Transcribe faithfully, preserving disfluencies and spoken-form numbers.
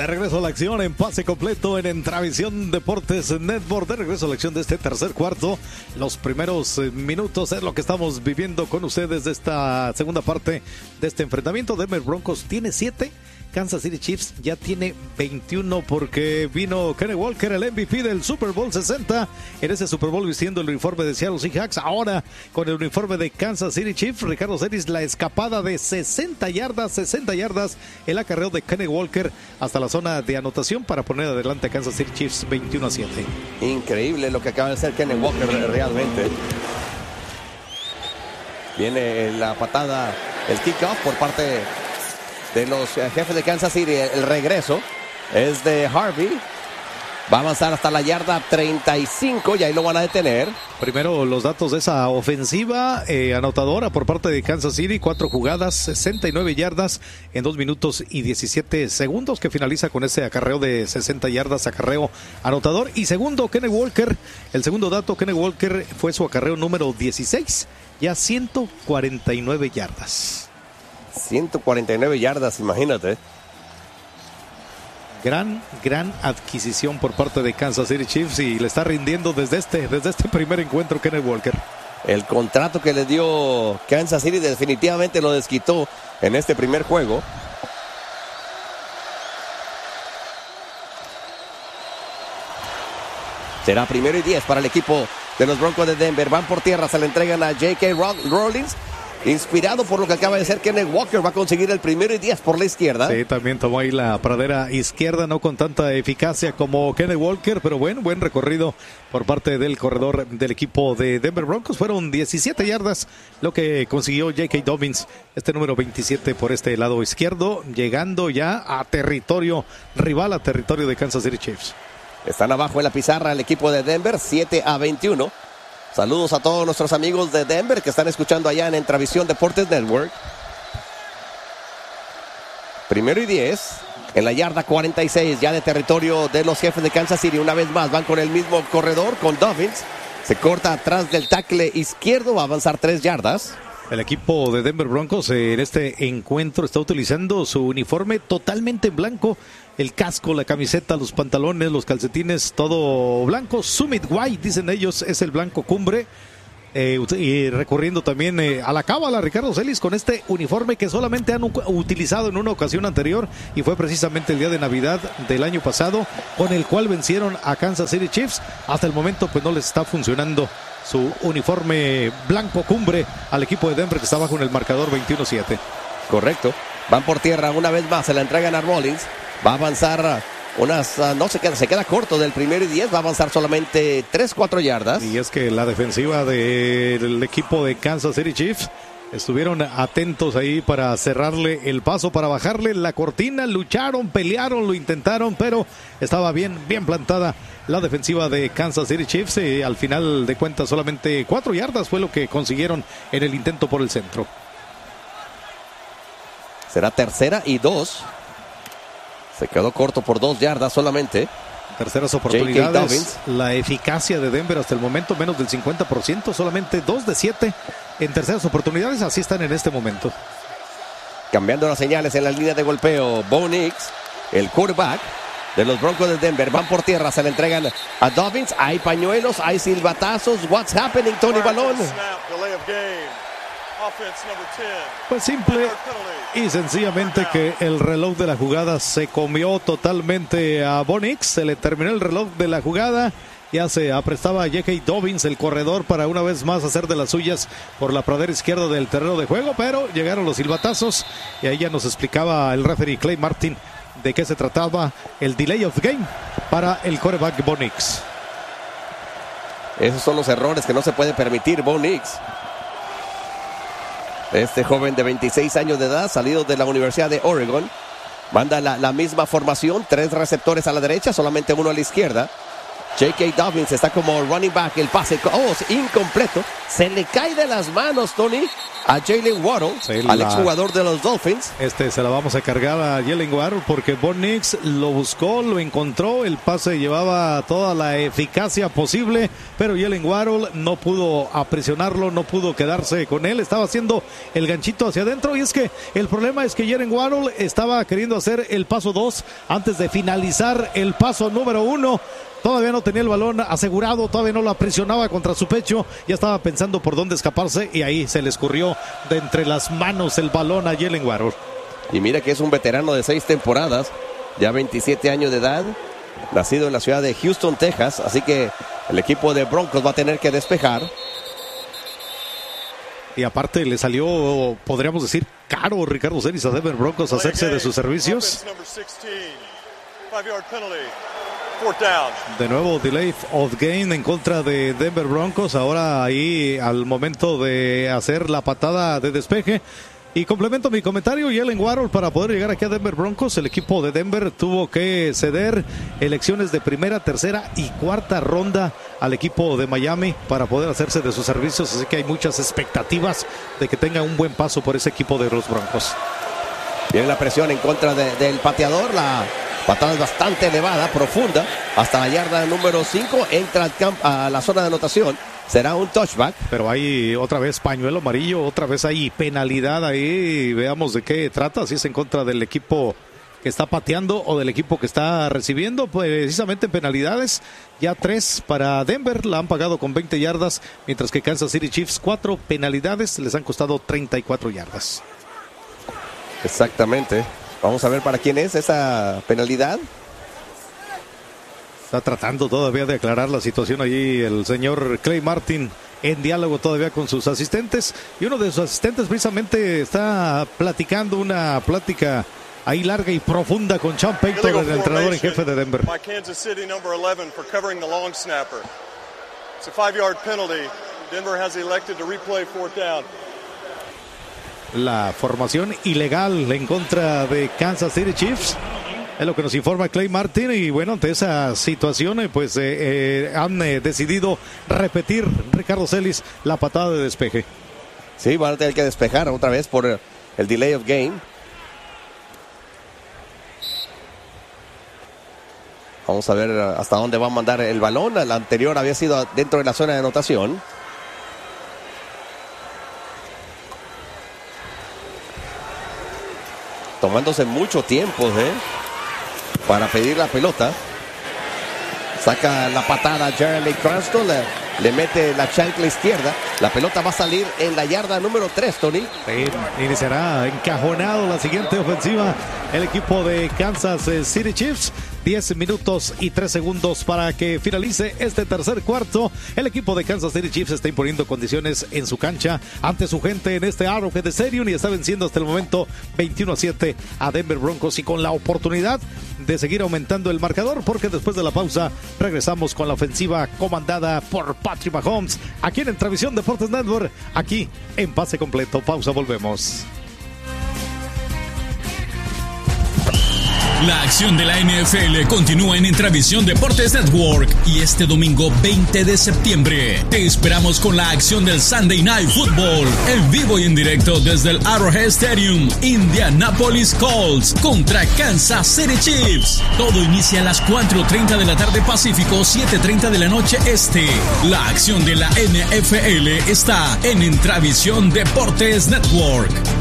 De regreso a la acción en pase completo en Entravisión Deportes Network. De regreso a la acción de este tercer cuarto. Los primeros minutos es lo que estamos viviendo con ustedes de esta segunda parte de este enfrentamiento. Denver Broncos tiene siete. Kansas City Chiefs ya tiene veintiuno porque vino Kenny Walker, el M V P del Super Bowl sesenta, en ese Super Bowl vistiendo el uniforme de Seattle Seahawks. Ahora con el uniforme de Kansas City Chiefs, Ricardo Celis, la escapada de sesenta yardas, sesenta yardas, el acarreo de Kenny Walker hasta la zona de anotación para poner adelante a Kansas City Chiefs veintiuno a siete. Increíble lo que acaba de hacer Kenny Walker realmente. Viene la patada, el kickoff por parte de los jefes de Kansas City. El regreso es de Harvey. Va a avanzar hasta la yarda treinta y cinco y ahí lo van a detener. Primero los datos de esa ofensiva eh, anotadora por parte de Kansas City. Cuatro jugadas, sesenta y nueve yardas en dos minutos y diecisiete segundos, que finaliza con ese acarreo de sesenta yardas, acarreo anotador. Y segundo, Kenny Walker. El segundo dato, Kenny Walker fue su acarreo número dieciséis, ya ciento cuarenta y nueve yardas. ciento cuarenta y nueve yardas, imagínate. Gran, gran adquisición por parte de Kansas City Chiefs y le está rindiendo desde este, desde este primer encuentro Kenny Walker. El contrato que le dio Kansas City definitivamente lo desquitó en este primer juego. Será primero y diez para el equipo de los Broncos de Denver. Van por tierra, se le entregan a J K. Rawlings. Inspirado por lo que acaba de hacer Kenny Walker, va a conseguir el primero y diez por la izquierda. Sí, también tomó ahí la pradera izquierda, no con tanta eficacia como Kenny Walker, pero bueno, buen recorrido por parte del corredor del equipo de Denver Broncos. Fueron diecisiete yardas lo que consiguió J K. Dobbins, este número veintisiete por este lado izquierdo, llegando ya a territorio rival, a territorio de Kansas City Chiefs. Están abajo en la pizarra el equipo de Denver, siete a veintiuno. Saludos a todos nuestros amigos de Denver que están escuchando allá en Entravisión Deportes Network. Primero y diez en la yarda cuarenta y seis, ya de territorio de los jefes de Kansas City. Una vez más van con el mismo corredor, con Dobbins. Se corta atrás del tackle izquierdo, va a avanzar tres yardas. El equipo de Denver Broncos en este encuentro está utilizando su uniforme totalmente en blanco. El casco, la camiseta, los pantalones, los calcetines, todo blanco. Summit White, dicen ellos, es el blanco cumbre. Eh, y recurriendo también eh, a la cábala, Ricardo Celis, con este uniforme que solamente han utilizado en una ocasión anterior y fue precisamente el día de Navidad del año pasado, con el cual vencieron a Kansas City Chiefs. Hasta el momento pues no les está funcionando su uniforme blanco cumbre al equipo de Denver, que está bajo en el marcador veintiuno a siete. Correcto. Van por tierra una vez más, se la entregan a Rawlings. Va a avanzar unas, uh, no se queda, se queda corto del primero y diez, va a avanzar solamente tres, cuatro yardas. Y es que la defensiva del equipo de Kansas City Chiefs estuvieron atentos ahí para cerrarle el paso, para bajarle la cortina, lucharon, pelearon, lo intentaron, pero estaba bien, bien plantada la defensiva de Kansas City Chiefs. Y al final de cuentas solamente cuatro yardas fue lo que consiguieron en el intento por el centro. Será tercera y dos. Se quedó corto por dos yardas solamente. Terceras oportunidades. La eficacia de Denver hasta el momento menos del cincuenta por ciento. Solamente dos de siete en terceras oportunidades. Así están en este momento. Cambiando las señales en la línea de golpeo. Bo Nix, el quarterback de los Broncos de Denver. Van por tierra, se le entregan a Dobbins. Hay pañuelos, hay silbatazos. What's happening, Tony Balón? Pues simple y sencillamente que el reloj de la jugada se comió totalmente a Bo Nix. Se le terminó el reloj de la jugada. Ya se aprestaba a J K. Dobbins, el corredor, para una vez más hacer de las suyas por la pradera izquierda del terreno de juego, pero llegaron los silbatazos y ahí ya nos explicaba el referee Clay Martin de qué se trataba el delay of game para el quarterback Bo Nix. Esos son los errores que no se puede permitir Bo Nix. Este joven de veintiséis años de edad, salido de la Universidad de Oregon, manda la, la misma formación, tres receptores a la derecha, solamente uno a la izquierda. J K. Dobbins está como running back. El pase, oh, incompleto. Se le cae de las manos, Tony, a Jalen Waddle, sí, al la... exjugador de los Dolphins. Este se la vamos a cargar a Jalen Waddle porque Bo Nix lo buscó, lo encontró. El pase llevaba toda la eficacia posible, pero Jalen Waddle no pudo aprisionarlo, no pudo quedarse con él. Estaba haciendo el ganchito hacia adentro. Y es que el problema es que Jalen Waddle estaba queriendo hacer el paso dos antes de finalizar el paso número uno. Todavía no tenía el balón asegurado, todavía no lo aprisionaba contra su pecho, ya estaba pensando por dónde escaparse y ahí se le escurrió de entre las manos el balón a Jalen Waddle. Y mira que es un veterano de seis temporadas, ya veintisiete años de edad, nacido en la ciudad de Houston, Texas, así que el equipo de Broncos va a tener que despejar. Y aparte le salió, podríamos decir, caro Ricardo Celis a Denver Broncos hacerse de sus servicios. De nuevo delay of game en contra de Denver Broncos. Ahora ahí al momento de hacer la patada de despeje. Y complemento mi comentario, Jalen Waddle, para poder llegar aquí a Denver Broncos, el equipo de Denver tuvo que ceder elecciones de primera, tercera y cuarta ronda al equipo de Miami para poder hacerse de sus servicios. Así que hay muchas expectativas de que tenga un buen paso por ese equipo de los Broncos. Viene la presión en contra de, del pateador, la patada es bastante elevada, profunda, hasta la yarda número cinco, entra al camp, a la zona de anotación, será un touchback. Pero hay otra vez pañuelo amarillo, otra vez hay penalidad ahí, veamos de qué trata, si es en contra del equipo que está pateando o del equipo que está recibiendo, precisamente penalidades, ya tres para Denver, la han pagado con veinte yardas, mientras que Kansas City Chiefs, cuatro penalidades, les han costado treinta y cuatro yardas. Exactamente. Vamos a ver para quién es esa penalidad. Está tratando todavía de aclarar la situación allí el señor Clay Martin en diálogo todavía con sus asistentes. Y uno de sus asistentes precisamente está platicando una plática ahí larga y profunda con Sean Payton, el entrenador en jefe de Denver. Kansas City number eleven for covering the long snapper. It's a five-yard penalty. Denver has elected to replay fourth down. La formación ilegal en contra de Kansas City Chiefs es lo que nos informa Clay Martin. Y bueno, ante esa situación pues eh, eh, han eh, decidido repetir, Ricardo Celis, la patada de despeje. Sí, van a tener que despejar otra vez por el delay of game. Vamos a ver hasta dónde va a mandar el balón. La anterior había sido dentro de la zona de anotación. Tomándose mucho tiempo ¿eh? para pedir la pelota. Saca la patada Jeremy Cranston, le, le mete la chancla izquierda. La pelota va a salir en la yarda número tres, Tony. Sí, iniciará encajonado la siguiente ofensiva el equipo de Kansas City Chiefs. diez minutos y tres segundos para que finalice este tercer cuarto. El equipo de Kansas City Chiefs está imponiendo condiciones en su cancha ante su gente en este Arrowhead Stadium y está venciendo hasta el momento veintiuno a siete a Denver Broncos, y con la oportunidad de seguir aumentando el marcador, porque después de la pausa regresamos con la ofensiva comandada por Patrick Mahomes aquí en Entravisión Deportes Network, aquí en Pase Completo. Pausa, volvemos. La acción de la N F L continúa en Entravisión Deportes Network, y este domingo veinte de septiembre te esperamos con la acción del Sunday Night Football en vivo y en directo desde el Arrowhead Stadium. Indianapolis Colts contra Kansas City Chiefs. Todo inicia a las cuatro treinta de la tarde Pacífico, siete treinta de la noche Este. La acción de la N F L está en Entravisión Deportes Network.